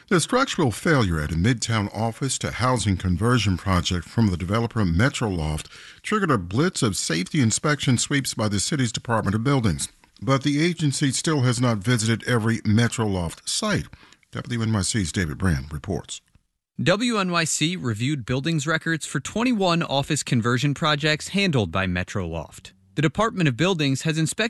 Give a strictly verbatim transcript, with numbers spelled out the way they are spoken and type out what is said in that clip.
The structural failure at a Midtown office to housing conversion project from the developer Metroloft triggered a blitz of safety inspection sweeps by the city's Department of Buildings. But the agency still has not visited every Metroloft site. W N Y C's David Brand reports. W N Y C reviewed buildings records for twenty-one office conversion projects handled by Metroloft. The Department of Buildings has inspected